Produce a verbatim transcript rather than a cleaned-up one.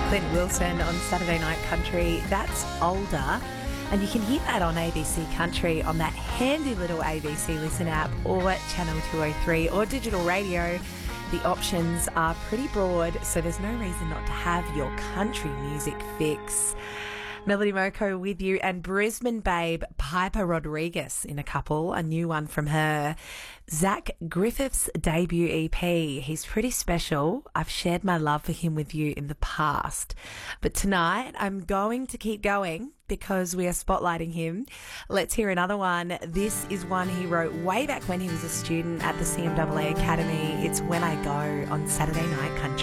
Clint Wilson on Saturday Night Country. That's Older. And you can hear that on A B C Country on that handy little A B C Listen app or Channel two oh three or digital radio. The options are pretty broad, so there's no reason not to have your country music fix. Melody Moko with you, and Brisbane babe Piper Rodriguez in a couple, a new one from her. Zach Griffith's debut E P. He's pretty special. I've shared my love for him with you in the past. But tonight I'm going to keep going because we are spotlighting him. Let's hear another one. This is one he wrote way back when he was a student at the C M A A Academy. It's When I Go on Saturday Night Country.